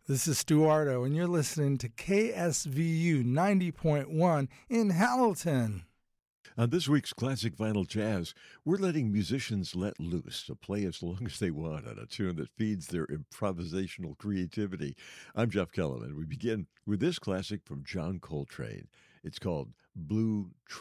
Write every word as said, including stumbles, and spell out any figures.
This is Stuardo, and you're listening to K S V U ninety point one in Hamilton. On this week's Classic Vinyl Jazz, we're letting musicians let loose to play as long as they want on a tune that feeds their improvisational creativity. I'm Jeff Kellerman. We begin with this classic from John Coltrane. It's called Blue Train.